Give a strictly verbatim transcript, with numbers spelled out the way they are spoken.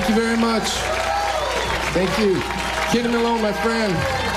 Thank you very much. Thank you. Kenny Malone, my friend.